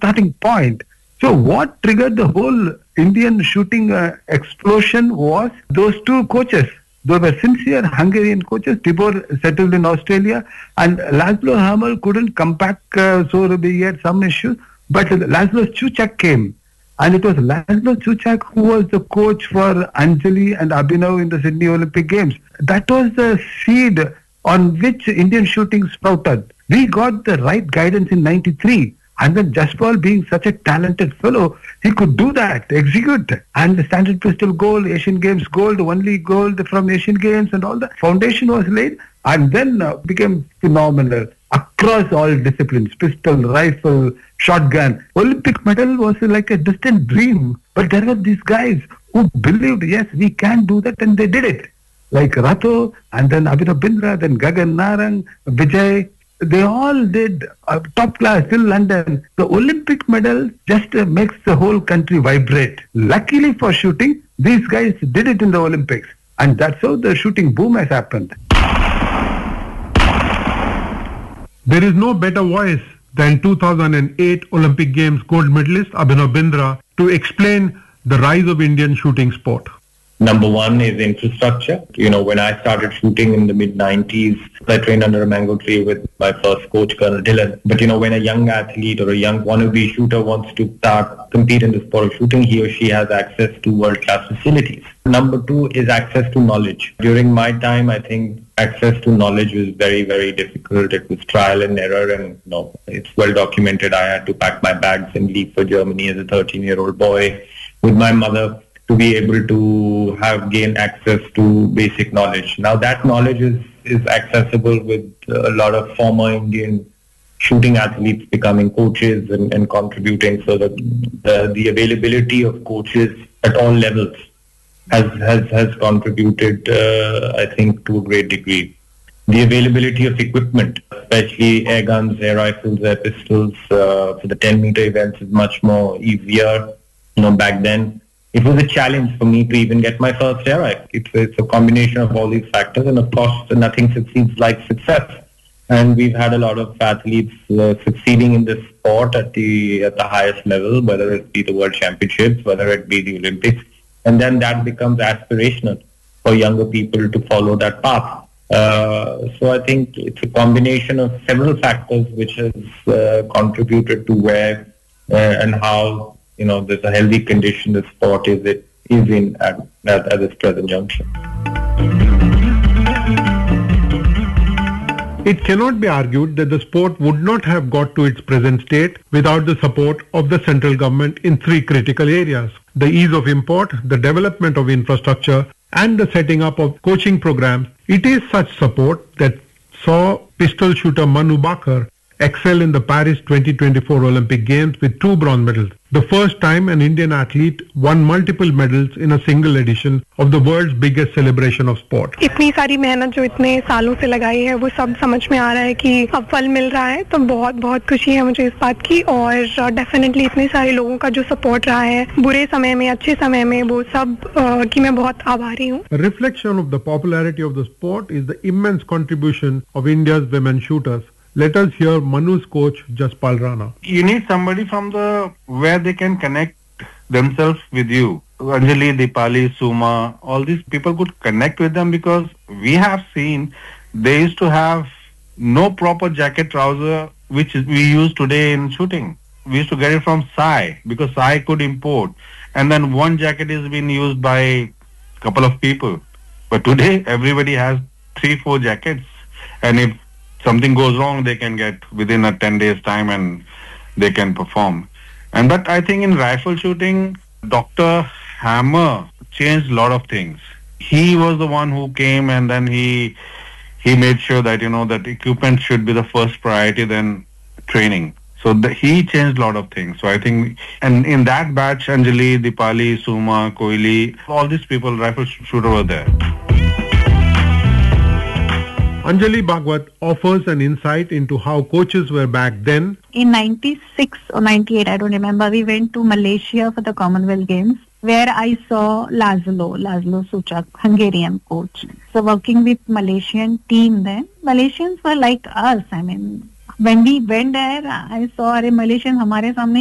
starting point. So what triggered the whole Indian shooting explosion was those two coaches. They were sincere Hungarian coaches. Tibor settled in Australia, and Laszlo Hamel couldn't come back, so he had some issues. But Laszlo Suchak came. And it was Laszlo Suchak who was the coach for Anjali and Abhinav in the Sydney Olympic Games. That was the seed on which Indian shooting sprouted. We got the right guidance in 93. And then Jaspal, being such a talented fellow, he could do that, execute. And the Standard Pistol gold, Asian Games gold, only gold from Asian Games, and all the foundation was laid. And then became phenomenal across all disciplines, pistol, rifle, shotgun. Olympic medal was like a distant dream. But there were these guys who believed, yes, we can do that, and they did it. Like Rato, and then Abhinav Bindra, then Gagan Narang, Vijay. They all did top class till London. The Olympic medal just makes the whole country vibrate. Luckily for shooting, these guys did it in the Olympics. And that's how the shooting boom has happened. There is no better voice than 2008 Olympic Games gold medalist Abhinav Bindra to explain the rise of Indian shooting sport. Number one is infrastructure. When I started shooting in the mid-90s, I trained under a mango tree with my first coach, Colonel Dillon. But when a young athlete or a young wannabe shooter wants to compete in the sport of shooting, he or she has access to world-class facilities. Number two is access to knowledge. During my time, I think access to knowledge was very, very difficult. It was trial and error, and it's well documented. I had to pack my bags and leave for Germany as a 13-year-old boy with my mother to be able to gain access to basic knowledge. Now that knowledge is accessible with a lot of former Indian shooting athletes becoming coaches and contributing, so that the availability of coaches at all levels has contributed, I think, to a great degree. The availability of equipment, especially air guns, air rifles, air pistols, for the 10-meter events is much more easier. Back then, it was a challenge for me to even get my first air rifle. It's a combination of all these factors, and of course, nothing succeeds like success. And we've had a lot of athletes succeeding in this sport at the highest level, whether it be the World Championships, whether it be the Olympics, and then that becomes aspirational for younger people to follow that path. So I think it's a combination of several factors which has contributed to where and how there's a healthy condition the sport is in at this present juncture. It cannot be argued that the sport would not have got to its present state without the support of the central government in three critical areas: the ease of import, the development of infrastructure, and the setting up of coaching programs. It is such support that saw pistol shooter Manu Bakar excel in the Paris 2024 Olympic Games with 2 bronze medals. The first time an Indian athlete won multiple medals in a single edition of the world's biggest celebration of sport. इतनी सारी मेहनत जो इतने सालों से लगाई है वो सब समझ में आ रहा है कि अब फल मिल रहा है, तो बहुत बहुत खुशी है मुझे इस बात की. और डेफिनेटली इतने सारे लोगों का जो सपोर्ट रहा है बुरे समय में अच्छे समय में, वो सब की मैं बहुत आभारी हूँ. A reflection of the popularity of the sport is the immense contribution of India's women shooters. Let us hear Manu's coach, Jaspal Rana. You need somebody from where they can connect themselves with you. Anjali, Dipali, Suma, all these people could connect with them, because we have seen they used to have no proper jacket trouser which we use today in shooting. We used to get it from Sai, because Sai could import. And then one jacket is being used by a couple of people. But today everybody has 3-4 jackets. And if something goes wrong, they can get within a 10 days time and they can perform. And but I think in rifle shooting, Dr. Hammer changed a lot of things. He was the one who came, and then he made sure that, that equipment should be the first priority, then training. So he changed a lot of things. So I think, and in that batch, Anjali, Dipali, Suma, Koili, all these people, rifle shooter were there. Anjali Bhagwat offers an insight into how coaches were back then. In 96 or 98, I don't remember, we went to Malaysia for the Commonwealth Games, where I saw Laszlo Suchak, Hungarian coach. So working with Malaysian team then, Malaysians were like us. I mean, when we went there, I saw Malaysians हमारे सामने